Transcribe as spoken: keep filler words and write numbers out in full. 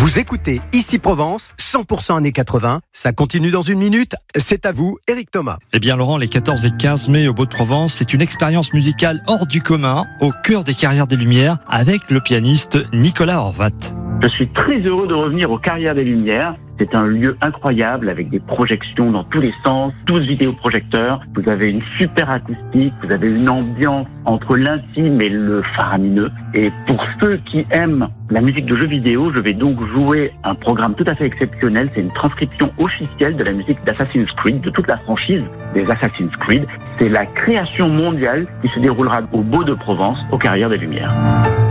Vous écoutez Ici Provence, cent pour cent années quatre-vingts. Ça continue dans une minute. C'est à vous, Éric Thomas. Eh bien Laurent, les quatorze et quinze mai au Beau-de-Provence, c'est une expérience musicale hors du commun, au cœur des Carrières des Lumières, avec le pianiste Nicolas Horvat. Je suis très heureux de revenir aux Carrières des Lumières. C'est un lieu incroyable avec des projections dans tous les sens, douze vidéoprojecteurs. Vous avez une super acoustique, vous avez une ambiance entre l'intime et le faramineux. Et pour ceux qui aiment la musique de jeux vidéo, je vais donc jouer un programme tout à fait exceptionnel. C'est une transcription officielle de la musique d'Assassin's Creed, de toute la franchise des Assassin's Creed. C'est la création mondiale qui se déroulera au Beau-de-Provence, aux Carrières des Lumières.